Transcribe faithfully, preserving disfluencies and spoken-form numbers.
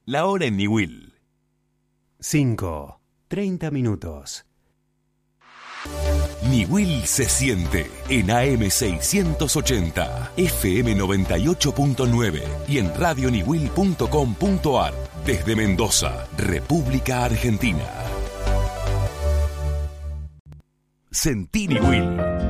La hora en Niwil. cinco, treinta minutos. Niwil se siente en A M seiscientos ochenta, F M noventa y ocho punto nueve y en radio niwil punto com punto ar desde Mendoza, República Argentina. Sentí Niwil.